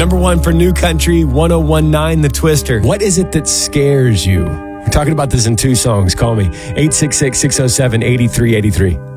Number one for New Country, 1019 The Twister. What is it that scares you? We're talking about this in two songs. Call me, 866-607-8383.